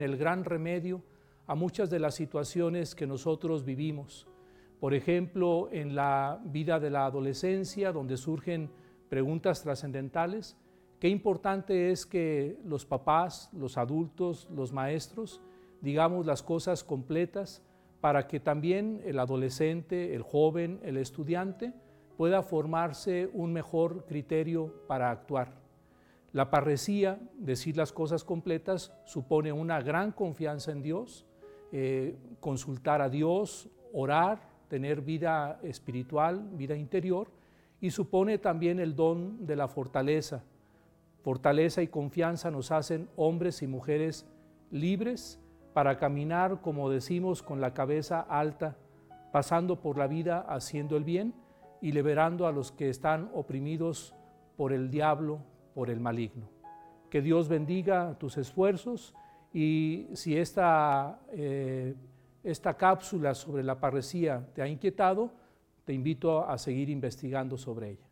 el gran remedio a muchas de las situaciones que nosotros vivimos. Por ejemplo, en la vida de la adolescencia, donde surgen preguntas trascendentales, qué importante es que los papás, los adultos, los maestros, digamos las cosas completas para que también el adolescente, el joven, el estudiante pueda formarse un mejor criterio para actuar. La parresía, decir las cosas completas, supone una gran confianza en Dios, consultar a Dios, orar, tener vida espiritual, vida interior, y supone también el don de la fortaleza. Fortaleza y confianza nos hacen hombres y mujeres libres para caminar, como decimos, con la cabeza alta, pasando por la vida haciendo el bien y liberando a los que están oprimidos por el diablo, por el maligno. Que Dios bendiga tus esfuerzos y si esta cápsula sobre la parresía te ha inquietado, te invito a seguir investigando sobre ella.